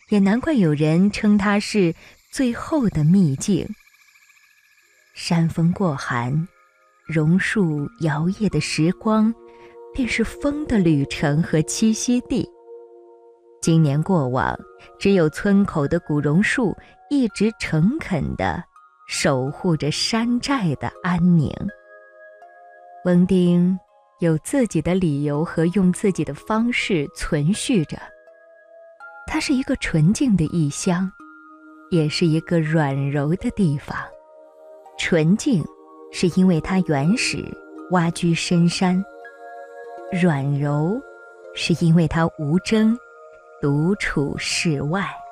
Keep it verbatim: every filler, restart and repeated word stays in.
也难怪有人称它是最后的秘境。山峰过寒，榕树摇曳的时光，便是风的旅程和栖息地。今年过往，只有村口的古榕树一直诚恳地守护着山寨的安宁。翁丁有自己的理由和用自己的方式存续着。它是一个纯净的异乡，也是一个软柔的地方。纯净是因为它原始，挖居深山；软柔是因为它无争，独处世外。